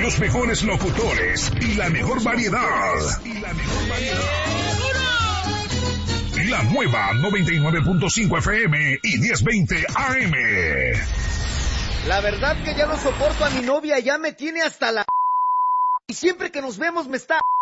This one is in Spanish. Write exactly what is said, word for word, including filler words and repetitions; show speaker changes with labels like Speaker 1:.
Speaker 1: los mejores locutores y la mejor variedad. Y la mejor variedad. La nueva noventa y nueve punto cinco F M y diez veinte A M.
Speaker 2: La verdad que ya no soporto a mi novia, ya me tiene hasta la... Y siempre que nos vemos me está...